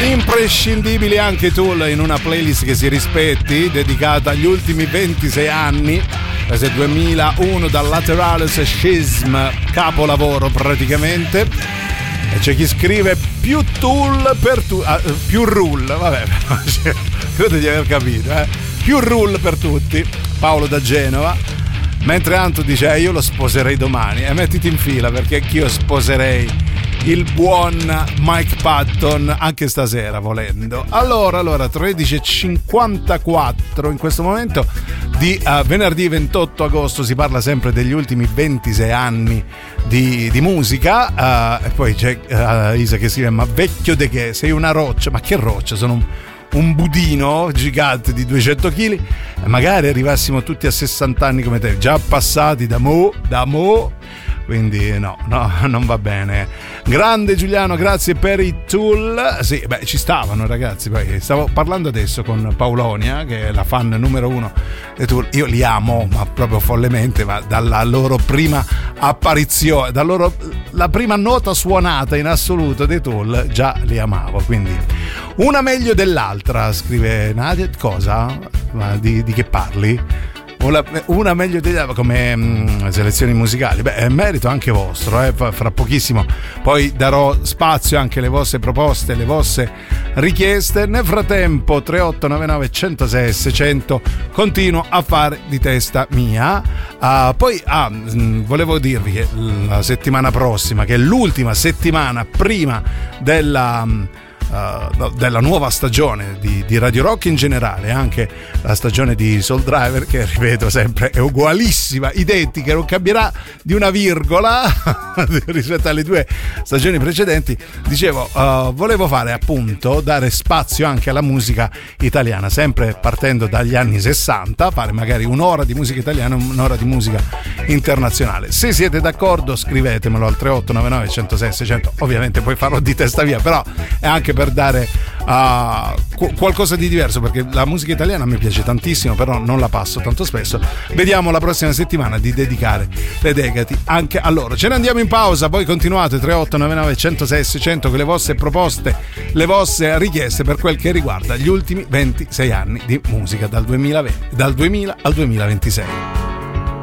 Imprescindibili anche Tool in una playlist che si rispetti, dedicata agli ultimi 26 anni, prese 2001 dal Lateralus Schism, capolavoro praticamente. E c'è chi scrive più Tool per più Rule, vabbè, credo di aver capito, più Rule per tutti. Paolo da Genova. Mentre Anto dice io lo sposerei domani, e mettiti in fila perché anch'io sposerei il buon Mike Patton anche stasera volendo. Allora 13:54 in questo momento di venerdì 28 agosto, si parla sempre degli ultimi 26 anni di musica, e poi c'è Isa che scrive ma vecchio de che sei una roccia, ma che roccia, sono un budino gigante di 200 kg e magari arrivassimo tutti a 60 anni come te, già passati da mo, quindi no, non va bene. Grande Giuliano, grazie per i Tool. Sì, beh, ci stavano ragazzi, poi stavo parlando adesso con Paolonia che è la fan numero 1 dei Tool. Io li amo, ma proprio follemente, ma dalla loro prima apparizione, la prima nota suonata in assoluto dei Tool già li amavo, quindi una meglio dell'altra, scrive Nadia. Cosa? Ma di che parli? Una meglio dell'altra come selezioni musicali? Beh, è merito anche vostro, fra pochissimo poi darò spazio anche alle vostre proposte, alle vostre richieste. Nel frattempo 3899 106 600 continuo a fare di testa mia. Poi volevo dirvi che la settimana prossima, che è l'ultima settimana prima della nuova stagione di Radio Rock in generale, anche la stagione di Soul Driver, che ripeto sempre è ugualissima, identica, non cambierà di una virgola rispetto alle due stagioni precedenti. Dicevo, volevo fare appunto, dare spazio anche alla musica italiana, sempre partendo dagli anni 60, fare magari un'ora di musica italiana, un'ora di musica internazionale. Se siete d'accordo scrivetemelo al 3899 106 600, ovviamente poi farò di testa mia, però è anche per dare qualcosa di diverso, perché la musica italiana mi piace tantissimo, però non la passo tanto spesso. Vediamo la prossima settimana di dedicare le decadi anche a loro. Ce ne andiamo in pausa, poi continuate 3899 106 600 con le vostre proposte, le vostre richieste per quel che riguarda gli ultimi 26 anni di musica dal 2000 al 2026.